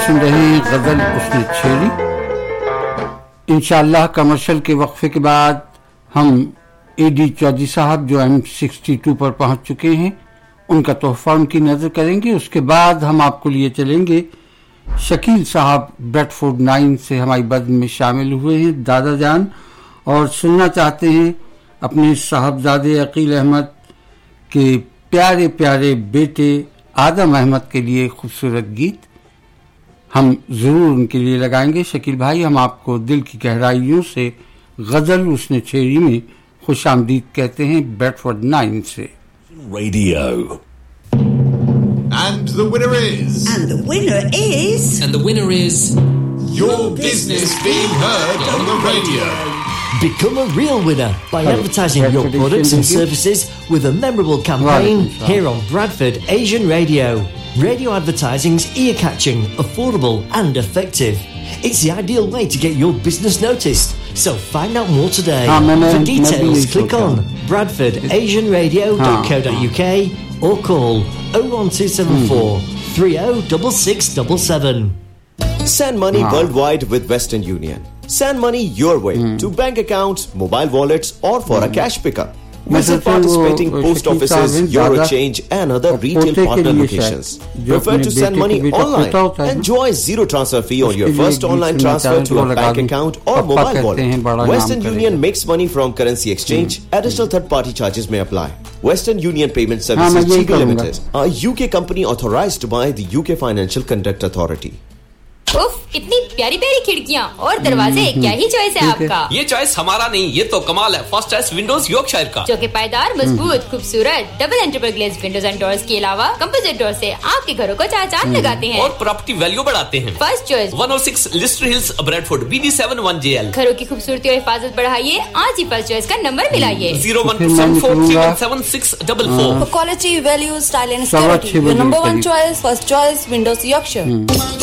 सुन रहे हैं गजल उसने छेड़ी। इंशाअल्लाह कमर्शियल के वक्फे के बाद हम एडी चौधरी साहब जो M62 पर पहुंच चुके हैं उनका तोहफा उनकी नजर करेंगे। उसके बाद हम आपको लिए चलेंगे शकील साहब ब्रेडफोर्ड 9 से हमारी बज़्म में शामिल हुए हैं दादा जान, और सुनना चाहते हैं अपने साहबजादे अकील अहमद के प्यारे प्यारे बेटे आदम अहमद के लिए खूबसूरत गीत हम जरूर उनके लिए लगाएंगे। शकील भाई, हम आपको दिल की गहराइयों से गजल उसने छेड़ी में खुशामदीद कहते हैं ब्रेडफोर्ड 9 से। Radio. And the winner is. And the winner is. And the winner is. Your business being heard on the radio. Become a real winner by advertising your products and services with a memorable campaign here on Bradford Asian Radio. Radio advertising's ear-catching, affordable and effective. It's the ideal way to get your business noticed. So find out more today. For details, click on bradfordasianradio.co.uk or call 01274 306677. Send money worldwide with Western Union. Send money your way to bank accounts, mobile wallets or for a cash pickup. Visit participating post offices, Eurochange and other retail partner locations. Prefer to send money online? Enjoy zero transfer fee on your first online transfer to a bank account or mobile wallet. Western Union makes money from currency exchange. Additional third-party charges may apply. Western Union Payment Services GP Limited, a UK company authorized by the UK Financial Conduct Authority. उफ, इतनी प्यारी प्यारी खिड़कियाँ और दरवाजे, क्या ही choice है आपका। ये चॉइस हमारा नहीं, ये तो कमाल है फर्स्ट क्लास विंडोज यॉर्कशायर का, जो कि पायदार, मजबूत, खूबसूरत double and triple glaze Windows and doors के अलावा कंपोजिट डोर से आपके घरों को चार चांद लगाते हैं और प्रॉपर्टी वैल्यू बढ़ाते हैं। First choice 106 Leicester hills Bradford BD71JL। घरों की खूबसूरती और हिफाजत बढ़ाइए, आज ही फर्स्ट चॉइस का number मिलाइए 01274317644। For quality, value, style and security, your number one choice, first choice, Windows Yorkshire.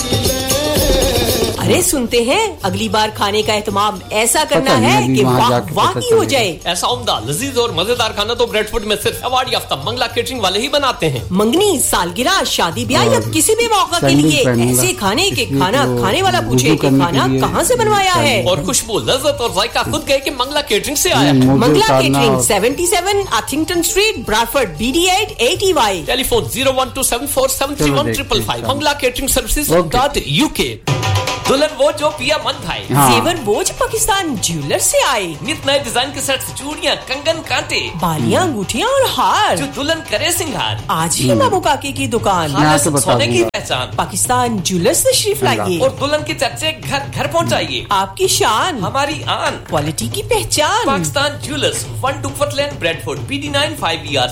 अरे सुनते हैं, अगली बार खाने का एहतमाम ऐसा करना है कि वाकई हो जाए। ऐसा उम्दा, लजीज और मजेदार खाना तो ब्रेडफोर्ड में सिर्फ अवार्ड याफ्ता मंगला केटरिंग वाले ही बनाते हैं। मंगनी, सालगिरह, शादी ब्याह या किसी भी मौका के लिए ऐसे खाने के खाना खाने वाला पूछे कि खाना कहाँ से बनवाया है, और खुशबू, लज्जत और जायका खुद गए कि मंगला केटरिंग से आया है। Mangla catering 77 Arthington Street, Bradford BD8 8EY। Telephone 01274731555। Mangla catering सर्विसेज.UK। दुल्हन वो जो पिया मन भाई, जेवर वो जो पाकिस्तान ज्वेलर से आए, नित नए डिजाइन के सेट्स, चूड़ियां, कंगन, कांटे, बालियां, अंगूठियां और हार, जो दुल्हन करे सिंगार। आज ही बाबू काके की दुकान, सोने की पहचान, पाकिस्तान ज्वेलर्स तशरीफ लाइए और दुल्हन के चर्चे घर घर पहुंचाइए। आपकी शान, हमारी आन, क्वालिटी की पहचान। Pakistan jewellers, 1 Duckworth Lane, Bradford, BD9 5ER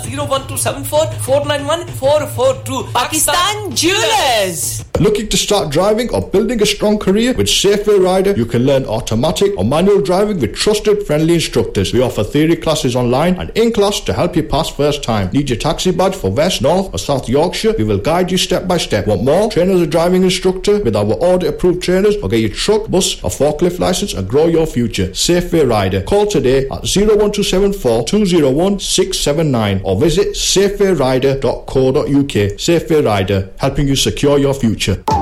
01274491442। Pakistan jewellers. Looking to start driving or building a strong career? With Safeway Rider, you can learn automatic or manual driving with trusted, friendly instructors. We offer theory classes online and in class to help you pass first time. Need your taxi badge for West, North or South Yorkshire? We will guide you step by step. Want more? Train as a driving instructor with our audit-approved trainers, or get your truck, bus or forklift license and grow your future. Safeway Rider. Call today at 01274 201 679 or visit safewayrider.co.uk. Safeway Rider, helping you secure your future.